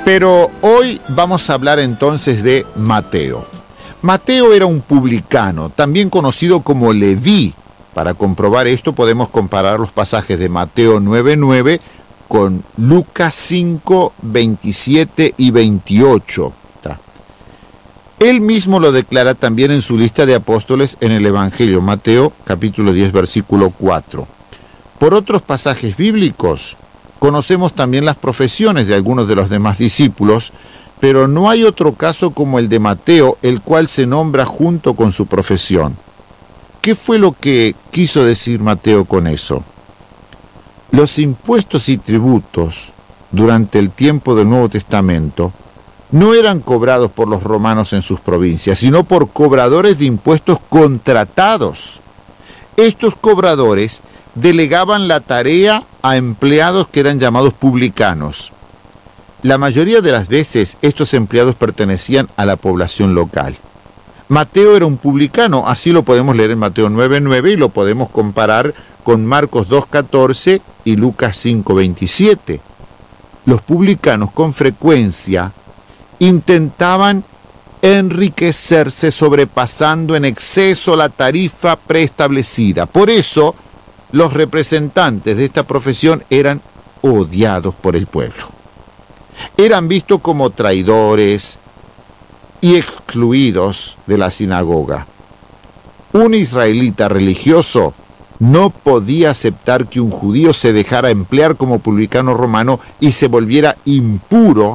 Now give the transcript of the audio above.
Pero hoy vamos a hablar entonces de Mateo. Mateo era un publicano, también conocido como Leví. Para comprobar esto podemos comparar los pasajes de Mateo 9:9 con Lucas 5, 27 y 28. Él mismo lo declara también en su lista de apóstoles en el Evangelio, Mateo capítulo 10, versículo 4. Por otros pasajes bíblicos, conocemos también las profesiones de algunos de los demás discípulos, pero no hay otro caso como el de Mateo, el cual se nombra junto con su profesión. ¿Qué fue lo que quiso decir Mateo con eso? Los impuestos y tributos durante el tiempo del Nuevo Testamento no eran cobrados por los romanos en sus provincias, sino por cobradores de impuestos contratados. Estos cobradores delegaban la tarea a empleados que eran llamados publicanos. La mayoría de las veces estos empleados pertenecían a la población local. Mateo era un publicano, así lo podemos leer en Mateo 9:9 y lo podemos comparar con Marcos 2:14 y Lucas 5:27. Los publicanos con frecuencia intentaban enriquecerse sobrepasando en exceso la tarifa preestablecida. Por eso, los representantes de esta profesión eran odiados por el pueblo. Eran vistos como traidores y excluidos de la sinagoga. Un israelita religioso no podía aceptar que un judío se dejara emplear como publicano romano y se volviera impuro